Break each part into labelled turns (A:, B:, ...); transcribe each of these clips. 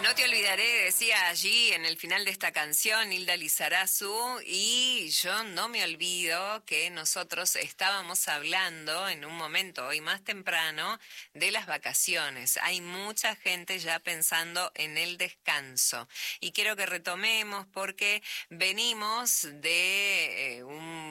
A: No te olvidaré, decía allí en el final de esta canción Hilda Lizarazu, y yo no me olvido que nosotros estábamos hablando en un momento hoy más temprano de las vacaciones. Hay mucha gente ya pensando en el descanso y quiero que retomemos porque venimos de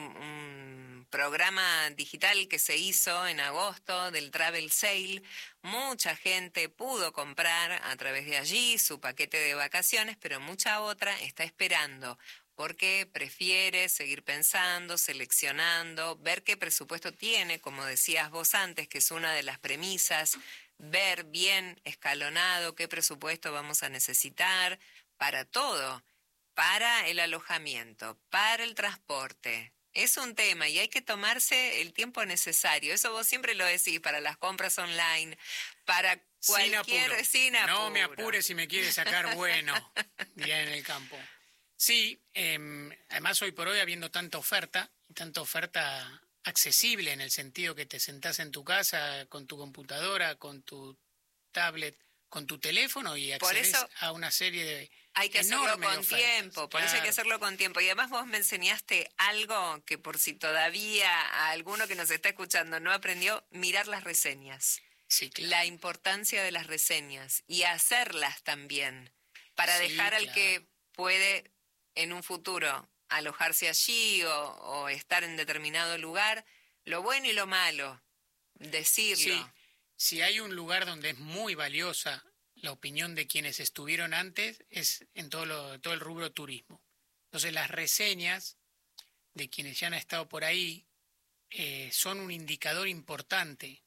A: un programa digital que se hizo en agosto del Travel Sale. Mucha gente pudo comprar a través de allí su paquete de vacaciones, pero mucha otra está esperando porque prefiere seguir pensando, seleccionando, ver qué presupuesto tiene, como decías vos antes, que es una de las premisas, ver bien escalonado qué presupuesto vamos a necesitar para todo, para el alojamiento, para el transporte. Es un tema y hay que tomarse el tiempo necesario. Eso vos siempre lo decís para las compras online, para cualquier...
B: Sin apuro. No me apures si me quieres sacar bueno, diría en el campo. Sí, además hoy por hoy habiendo tanta oferta accesible en el sentido que te sentás en tu casa con tu computadora, con tu tablet, con tu teléfono y accedes a una serie de...
A: Hay que hacerlo con tiempo, por eso hay que hacerlo con tiempo. Y además vos me enseñaste algo que por si todavía a alguno que nos está escuchando no aprendió, mirar las reseñas.
B: Sí, claro.
A: La importancia de las reseñas y hacerlas también para dejar al que puede en un futuro alojarse allí o estar en determinado lugar, lo bueno y lo malo, decirlo.
B: Sí, si hay un lugar donde es muy valiosa la opinión de quienes estuvieron antes, es en todo el rubro turismo. Entonces las reseñas de quienes ya han estado por ahí son un indicador importante.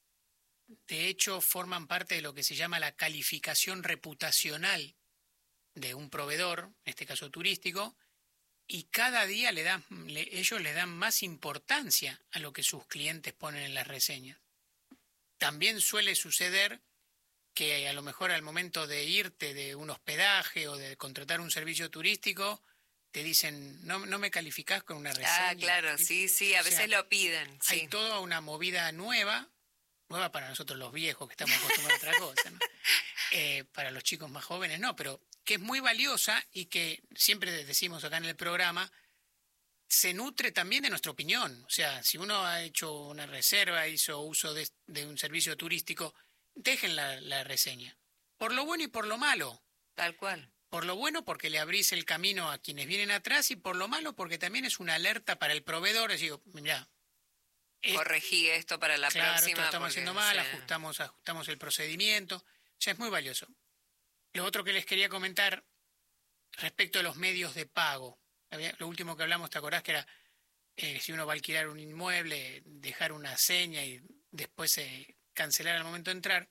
B: De hecho, forman parte de lo que se llama la calificación reputacional de un proveedor, en este caso turístico, y cada día ellos le dan más importancia a lo que sus clientes ponen en las reseñas. También suele suceder que a lo mejor al momento de irte de un hospedaje o de contratar un servicio turístico, te dicen, no me calificás con una reseña.
A: Ah, claro, sí, a veces lo piden.
B: Hay
A: sí.
B: toda una movida nueva para nosotros los viejos que estamos acostumbrados a otra cosa, ¿no? Para los chicos más jóvenes no, pero que es muy valiosa y que siempre decimos acá en el programa, se nutre también de nuestra opinión. O sea, si uno ha hecho una reserva, hizo uso de un servicio turístico, dejen la reseña. Por lo bueno y por lo malo.
A: Tal cual.
B: Por lo bueno porque le abrís el camino a quienes vienen atrás y por lo malo porque también es una alerta para el proveedor. Les digo, mirá,
A: corregí esto para la próxima.
B: Esto lo estamos haciendo mal, ajustamos el procedimiento. O sea, es muy valioso. Lo otro que les quería comentar respecto a los medios de pago. Lo último que hablamos, ¿te acordás? Que era si uno va a alquilar un inmueble, dejar una seña y después cancelar al momento de entrar.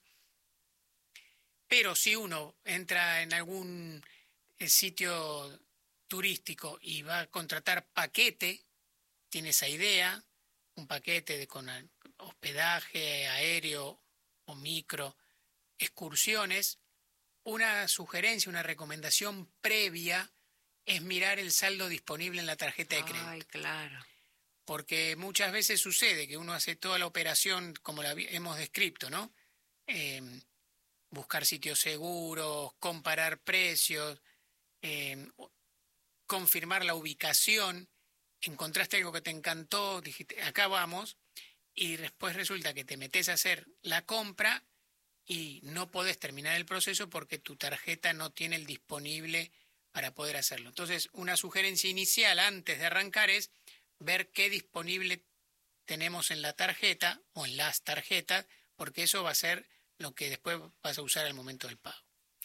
B: Pero si uno entra en algún sitio turístico y va a contratar paquete, tiene esa idea, un paquete con hospedaje aéreo o micro, excursiones, una sugerencia, una recomendación previa es mirar el saldo disponible en la tarjeta de crédito.
A: Ay, claro.
B: Porque muchas veces sucede que uno hace toda la operación como la hemos descrito, ¿no? Buscar sitios seguros, comparar precios, confirmar la ubicación, encontraste algo que te encantó, dijiste, acá vamos, y después resulta que te metes a hacer la compra y no podés terminar el proceso porque tu tarjeta no tiene el disponible para poder hacerlo. Entonces, una sugerencia inicial antes de arrancar es ver qué disponible tenemos en la tarjeta o en las tarjetas, porque eso va a ser lo que después vas a usar al momento del pago.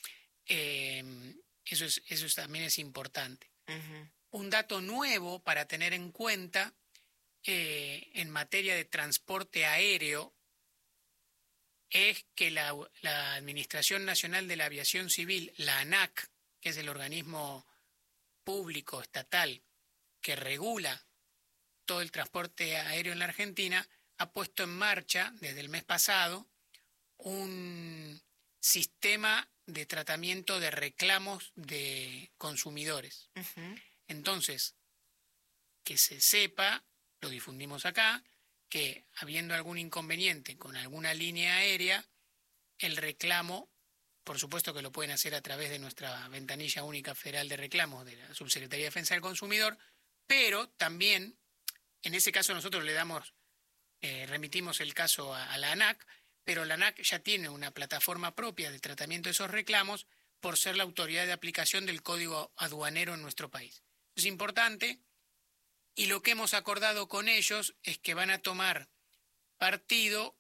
B: Eso también es importante.
A: Uh-huh.
B: Un dato nuevo para tener en cuenta en materia de transporte aéreo es que la Administración Nacional de la Aviación Civil, la ANAC, que es el organismo público estatal que regula todo el transporte aéreo en la Argentina, ha puesto en marcha desde el mes pasado un sistema de tratamiento de reclamos de consumidores.
A: Uh-huh.
B: Entonces, que se sepa, lo difundimos acá, que habiendo algún inconveniente con alguna línea aérea, el reclamo por supuesto que lo pueden hacer a través de nuestra ventanilla única federal de reclamos de la Subsecretaría de Defensa del Consumidor, pero también, en ese caso nosotros le damos, remitimos el caso a la ANAC, pero la ANAC ya tiene una plataforma propia de tratamiento de esos reclamos por ser la autoridad de aplicación del Código Aduanero en nuestro país. Es importante, y lo que hemos acordado con ellos es que van a tomar partido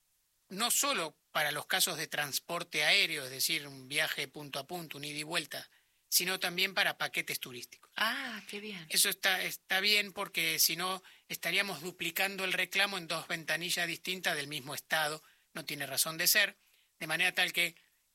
B: no solo para los casos de transporte aéreo, es decir, un viaje punto a punto, un ida y vuelta, sino también para paquetes turísticos.
A: Ah, qué bien.
B: Eso está bien porque si no estaríamos duplicando el reclamo en dos ventanillas distintas del mismo estado, no tiene razón de ser, de manera tal que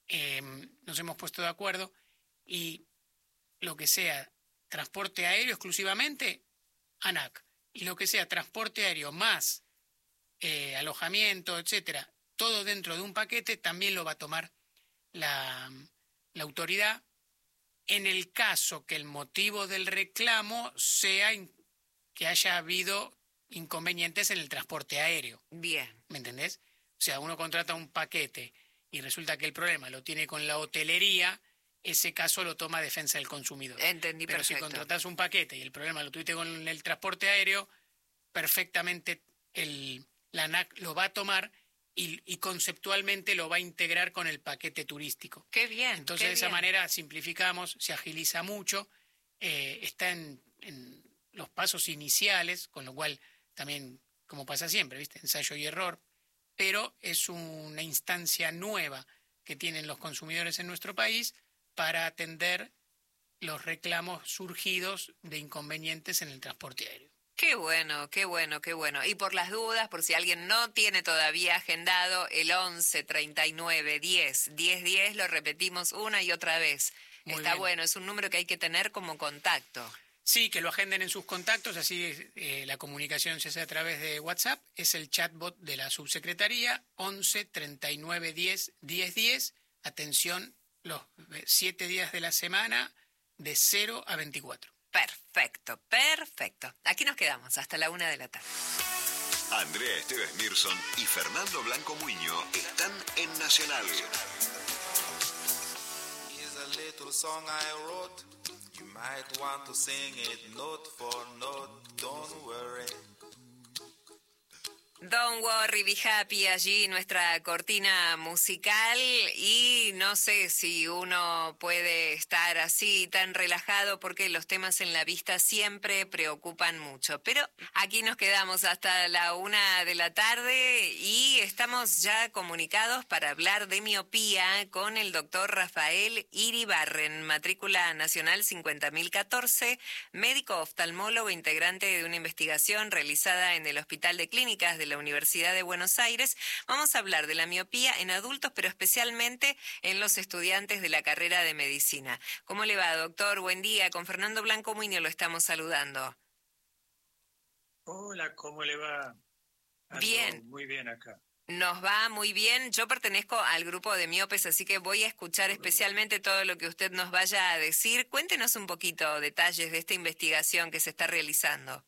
B: nos hemos puesto de acuerdo y lo que sea transporte aéreo exclusivamente, ANAC, y lo que sea transporte aéreo más alojamiento, etcétera, todo dentro de un paquete, también lo va a tomar la autoridad en el caso que el motivo del reclamo sea que haya habido inconvenientes en el transporte aéreo.
A: Bien.
B: ¿Me entendés? O sea, uno contrata un paquete y resulta que el problema lo tiene con la hotelería, ese caso lo toma Defensa del Consumidor.
A: Entendí,
B: pero
A: perfecto.
B: Si contratás un paquete y el problema lo tuviste con el transporte aéreo, perfectamente la ANAC lo va a tomar y conceptualmente lo va a integrar con el paquete turístico.
A: Qué bien.
B: Entonces, de esa manera simplificamos, se agiliza mucho, está en los pasos iniciales, con lo cual también, como pasa siempre, ¿viste? Ensayo y error, pero es una instancia nueva que tienen los consumidores en nuestro país para atender los reclamos surgidos de inconvenientes en el transporte aéreo.
A: Qué bueno, qué bueno, qué bueno. Y por las dudas, por si alguien no tiene todavía agendado, el 11 39 10 10 10, lo repetimos una y otra vez.
B: Muy
A: Está
B: bien.
A: bueno, es un número que hay que tener como contacto.
B: Sí, que lo agenden en sus contactos, así la comunicación se hace a través de WhatsApp. Es el chatbot de la subsecretaría, 11 39 10 10 10. Atención, los 7 días de la semana, de 0 a 24.
A: Perfecto, perfecto. Aquí nos quedamos hasta la 1 de la tarde.
C: Andrea Esteves Mirson y Fernando Blanco Muño están en Nacional.
D: Here's a little song I wrote. You might want to sing it note for note. Don't worry.
A: Don't worry, be happy, allí nuestra cortina musical, y no sé si uno puede estar así tan relajado porque los temas en la vista siempre preocupan mucho. Pero aquí nos quedamos hasta la 1 de la tarde y estamos ya comunicados para hablar de miopía con el doctor Rafael Iribarren, matrícula nacional 50.014, médico oftalmólogo integrante de una investigación realizada en el Hospital de Clínicas de la Universidad de Buenos Aires. Vamos a hablar de la miopía en adultos, pero especialmente en los estudiantes de la carrera de medicina. ¿Cómo le va, doctor? Buen día. Con Fernando Blanco Muñoz lo estamos saludando.
E: Hola, ¿cómo le va?
A: Bien.
E: Muy bien acá.
A: Nos va muy bien. Yo pertenezco al grupo de miopes, así que voy a escuchar especialmente todo lo que usted nos vaya a decir. Cuéntenos un poquito detalles de esta investigación que se está realizando.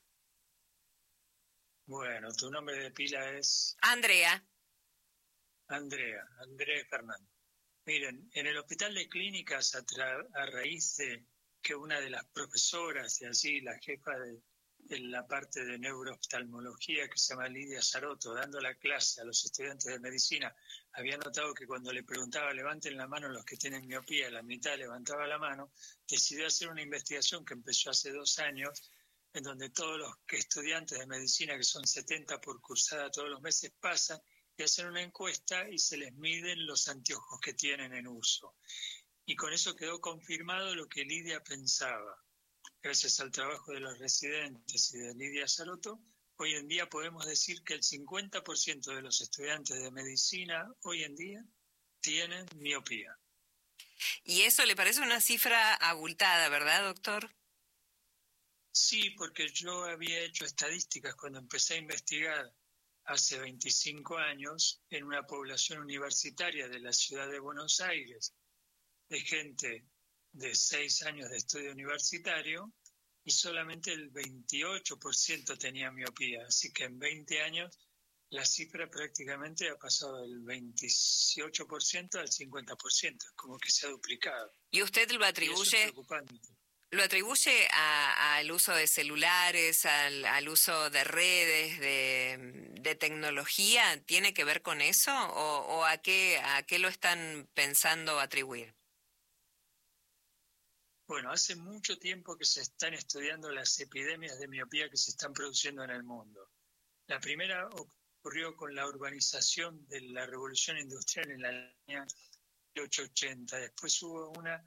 E: Bueno, tu nombre de pila es
A: Andrea.
E: Andrea Fernández. Miren, en el Hospital de Clínicas, a raíz de que una de las profesoras y así la jefa de la parte de neurooftalmología, que se llama Lidia Sarotto, dando la clase a los estudiantes de medicina, había notado que cuando le preguntaba levanten la mano los que tienen miopía, la mitad levantaba la mano, decidió hacer una investigación que empezó hace 2 años, en donde todos los estudiantes de medicina, que son 70 por cursada todos los meses, pasan y hacen una encuesta y se les miden los anteojos que tienen en uso. Y con eso quedó confirmado lo que Lidia pensaba. Gracias al trabajo de los residentes y de Lidia Sarotto, hoy en día podemos decir que el 50% de los estudiantes de medicina hoy en día tienen miopía.
A: Y eso le parece una cifra abultada, ¿verdad, doctor?
E: Sí, porque yo había hecho estadísticas cuando empecé a investigar hace 25 años en una población universitaria de la ciudad de Buenos Aires, de gente de 6 años de estudio universitario, y solamente el 28% tenía miopía. Así que en 20 años la cifra prácticamente ha pasado del 28% al 50%, como que se ha duplicado.
A: ¿Y usted lo
E: Y eso es
A: atribuye?
E: preocupante.
A: ¿Lo atribuye al uso de celulares, al uso de redes, de tecnología? ¿Tiene que ver con eso? ¿O a qué lo están pensando atribuir?
E: Bueno, hace mucho tiempo que se están estudiando las epidemias de miopía que se están produciendo en el mundo. La primera ocurrió con la urbanización de la Revolución Industrial en la año 1880. Después hubo una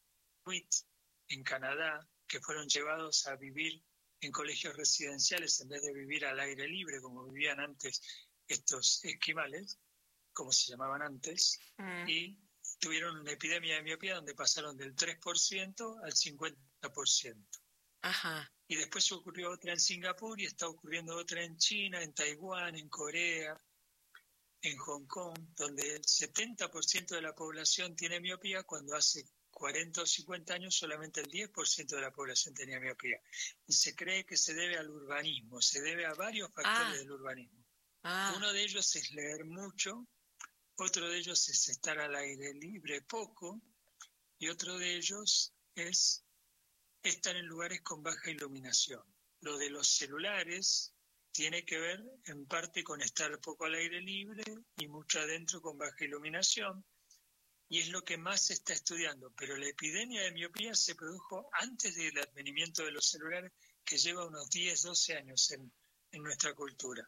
E: en Canadá que fueron llevados a vivir en colegios residenciales en vez de vivir al aire libre como vivían antes estos esquimales, como se llamaban antes, y tuvieron una epidemia de miopía donde pasaron del 3% al 50%.
A: Ajá.
E: Y después ocurrió otra en Singapur y está ocurriendo otra en China, en Taiwán, en Corea, en Hong Kong, donde el 70% de la población tiene miopía cuando hace 40 o 50 años solamente el 10% de la población tenía miopía. Y se cree que se debe al urbanismo, se debe a varios factores del urbanismo. Uno de ellos es leer mucho, otro de ellos es estar al aire libre poco, y otro de ellos es estar en lugares con baja iluminación. Lo de los celulares tiene que ver en parte con estar poco al aire libre y mucho adentro con baja iluminación, y es lo que más se está estudiando. Pero la epidemia de miopía se produjo antes del advenimiento de los celulares, que lleva unos 10, 12 años en nuestra cultura.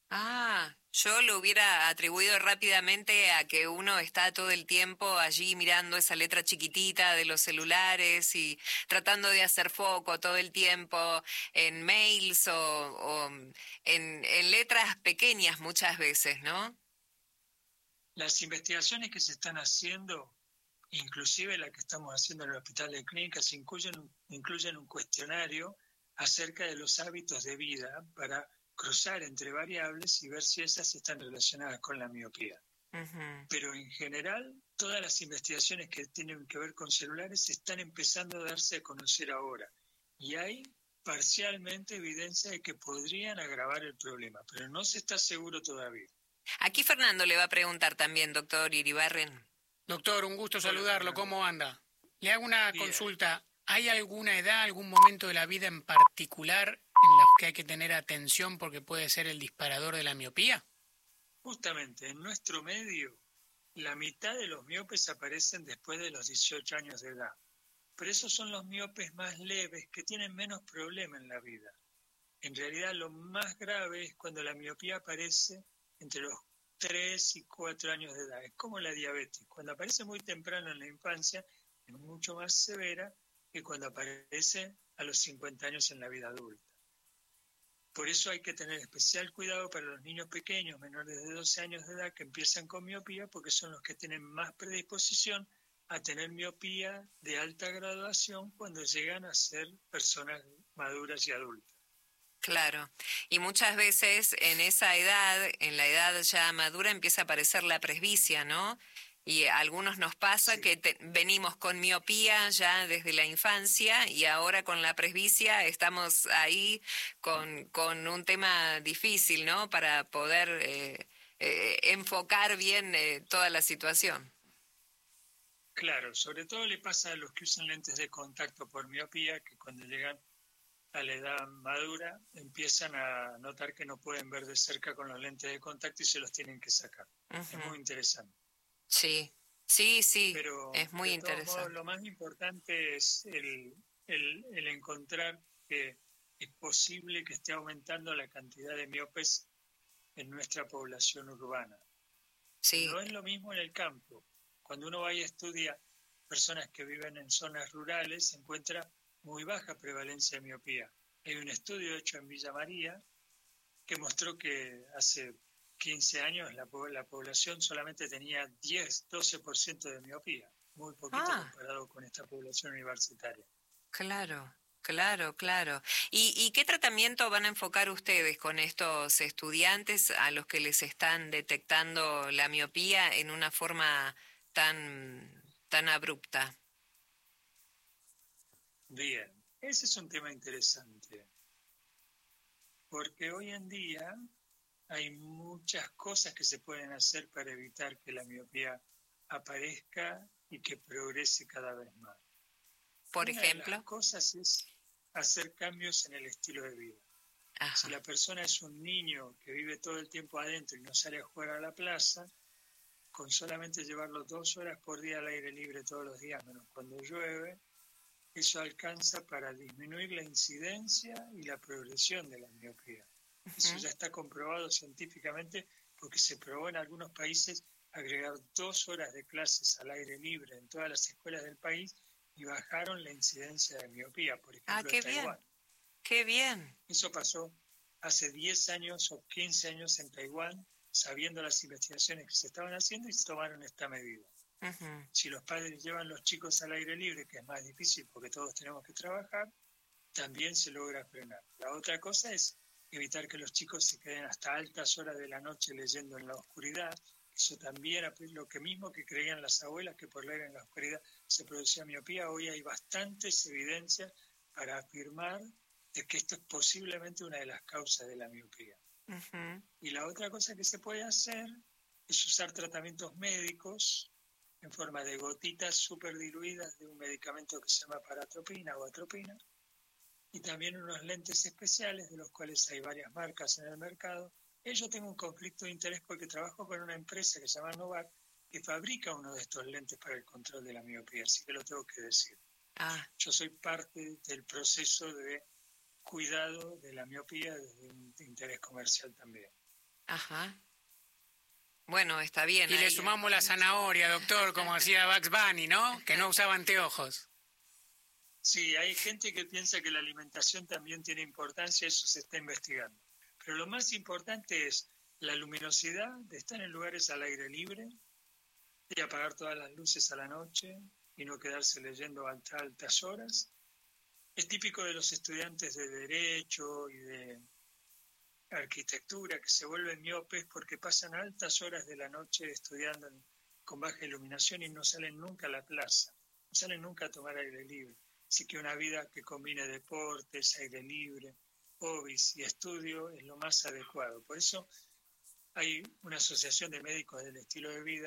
A: Yo lo hubiera atribuido rápidamente a que uno está todo el tiempo allí mirando esa letra chiquitita de los celulares y tratando de hacer foco todo el tiempo en mails o en letras pequeñas muchas veces, ¿no?
E: Las investigaciones que se están haciendo, inclusive la que estamos haciendo en el Hospital de Clínicas, incluyen un cuestionario acerca de los hábitos de vida para cruzar entre variables y ver si esas están relacionadas con la miopía. Pero en general, todas las investigaciones que tienen que ver con celulares están empezando a darse a conocer ahora. Y hay parcialmente evidencia de que podrían agravar el problema, pero no se está seguro todavía.
A: Aquí Fernando le va a preguntar también, doctor Iribarren.
B: Doctor, un gusto saludarlo.
E: Hola,
B: ¿Cómo anda? Le hago una
E: Bien.
B: consulta. ¿Hay alguna edad, algún momento de la vida en particular en los que hay que tener atención porque puede ser el disparador de la miopía?
E: Justamente, en nuestro medio, la mitad de los miopes aparecen después de los 18 años de edad. Pero esos son los miopes más leves que tienen menos problema en la vida. En realidad, lo más grave es cuando la miopía aparece entre los 3 y 4 años de edad. Es como la diabetes. Cuando aparece muy temprano en la infancia, es mucho más severa que cuando aparece a los 50 años en la vida adulta. Por eso hay que tener especial cuidado para los niños pequeños, menores de 12 años de edad, que empiezan con miopía, porque son los que tienen más predisposición a tener miopía de alta graduación cuando llegan a ser personas maduras y adultas.
A: Claro, y muchas veces en esa edad, en la edad ya madura, empieza a aparecer la presbicia, ¿no? Y a algunos nos pasa que venimos con miopía ya desde la infancia y ahora con la presbicia estamos ahí con un tema difícil, ¿no? Para poder enfocar bien toda la situación.
E: Claro, sobre todo le pasa a los que usan lentes de contacto por miopía, que cuando llegan a la edad madura empiezan a notar que no pueden ver de cerca con los lentes de contacto y se los tienen que sacar. Es muy interesante.
A: Sí,
E: pero
A: es muy
E: de todos
A: interesante.
E: modos, lo más importante es el encontrar que es posible que esté aumentando la cantidad de miopes en nuestra población urbana.
A: Sí.
E: No es lo mismo en el campo. Cuando uno va y estudia personas que viven en zonas rurales, se encuentra muy baja prevalencia de miopía. Hay un estudio hecho en Villa María que mostró que hace 15 años la población solamente tenía 10-12% de miopía, muy poquito comparado con esta población universitaria.
A: Claro. ¿Y qué tratamiento van a enfocar ustedes con estos estudiantes a los que les están detectando la miopía en una forma tan abrupta?
E: Bien, ese es un tema interesante, porque hoy en día hay muchas cosas que se pueden hacer para evitar que la miopía aparezca y que progrese cada vez más.
A: Por
E: Una de
A: ejemplo.
E: las cosas es hacer cambios en el estilo de vida.
A: Ajá.
E: Si la persona es un niño que vive todo el tiempo adentro y no sale a jugar a la plaza, con solamente llevarlo 2 horas por día al aire libre todos los días, menos cuando llueve, eso alcanza para disminuir la incidencia y la progresión de la miopía. Eso ya está comprobado científicamente porque se probó en algunos países agregar 2 horas de clases al aire libre en todas las escuelas del país y bajaron la incidencia de miopía, por ejemplo,
A: qué
E: en Taiwán.
A: bien, qué bien.
E: Eso pasó hace 10 años o 15 años en Taiwán, sabiendo las investigaciones que se estaban haciendo, y se tomaron esta medida.
A: Uh-huh.
E: Si los padres llevan los chicos al aire libre, que es más difícil porque todos tenemos que trabajar, también se logra frenar. La otra cosa es evitar que los chicos se queden hasta altas horas de la noche leyendo en la oscuridad. Eso también, lo que mismo que creían las abuelas, que por leer en la oscuridad se producía miopía. Hoy hay bastantes evidencias para afirmar de que esto es posiblemente una de las causas de la miopía.
A: Uh-huh.
E: Y la otra cosa que se puede hacer es usar tratamientos médicos en forma de gotitas súper diluidas de un medicamento que se llama paratropina o atropina, y también unos lentes especiales, de los cuales hay varias marcas en el mercado. Yo tengo un conflicto de interés porque trabajo con una empresa que se llama Novak, que fabrica uno de estos lentes para el control de la miopía, así que lo tengo que decir. Yo soy parte del proceso de cuidado de la miopía desde un interés comercial también.
A: Ajá. Bueno, está bien.
B: Y le sumamos la zanahoria, doctor, como hacía Bugs Bunny, ¿no? Que no usaba anteojos.
E: Sí, hay gente que piensa que la alimentación también tiene importancia, eso se está investigando. Pero lo más importante es la luminosidad, de estar en lugares al aire libre, de apagar todas las luces a la noche y no quedarse leyendo hasta altas horas. Es típico de los estudiantes de Derecho y de Arquitectura que se vuelven miopes porque pasan altas horas de la noche estudiando con baja iluminación y no salen nunca a la plaza, no salen nunca a tomar aire libre. Así que una vida que combine deportes, aire libre, hobbies y estudio es lo más adecuado. Por eso hay una asociación de médicos del estilo de vida,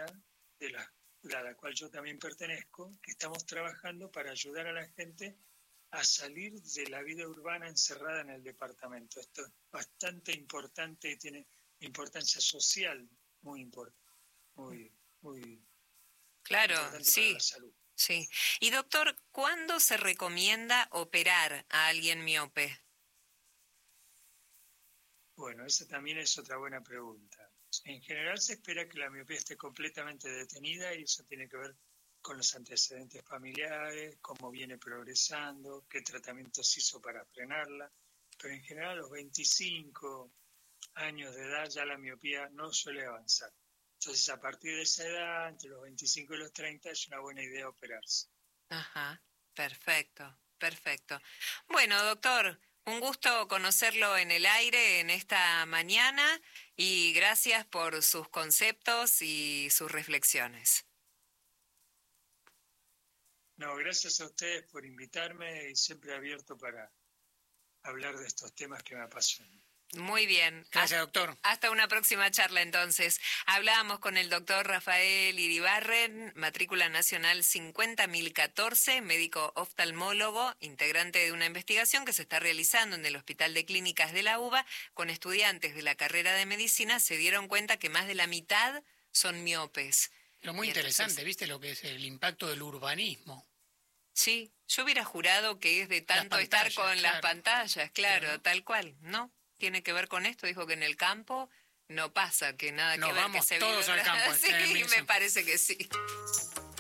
E: a la cual yo también pertenezco, que estamos trabajando para ayudar a la gente a salir de la vida urbana encerrada en el departamento. Esto es bastante importante y tiene importancia social muy importante, muy
A: claro,
E: importante
A: sí,
E: para la salud.
A: Sí. Y doctor, ¿cuándo se recomienda operar a alguien miope?
E: Bueno, esa también es otra buena pregunta. En general se espera que la miopía esté completamente detenida y eso tiene que ver con los antecedentes familiares, cómo viene progresando, qué tratamientos hizo para frenarla. Pero en general a los 25 años de edad ya la miopía no suele avanzar. Entonces a partir de esa edad, entre los 25 y los 30, es una buena idea operarse.
A: Ajá, perfecto, perfecto. Bueno, doctor, un gusto conocerlo en el aire en esta mañana y gracias por sus conceptos y sus reflexiones.
E: No, gracias a ustedes por invitarme y siempre abierto para hablar de estos temas que me apasionan.
A: Muy bien.
B: Gracias, doctor.
A: Hasta una próxima charla, entonces. Hablábamos con el doctor Rafael Iribarren, matrícula nacional 50.014, médico oftalmólogo, integrante de una investigación que se está realizando en el Hospital de Clínicas de la UBA con estudiantes de la carrera de medicina. Se dieron cuenta que más de la mitad son miopes.
B: Lo muy interesante, ¿viste lo que es el impacto del urbanismo?
A: Sí, yo hubiera jurado que es de tanto estar con las pantallas, claro, tal cual, ¿no? Tiene que ver con esto, dijo que en el campo no pasa, que nada que ver, que se vive.
B: Nos vamos todos al campo.
A: Sí, me parece que sí.